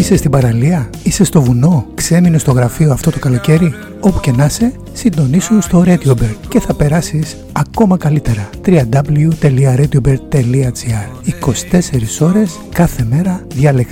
Είσαι στην παραλία, είσαι στο βουνό, ξέμεινε στο γραφείο αυτό το καλοκαίρι. Όπου και να είσαι, συντονίσου στο RadioBird και θα περάσεις ακόμα καλύτερα. www.radiobird.gr 24 ώρες κάθε μέρα διαλεκτικά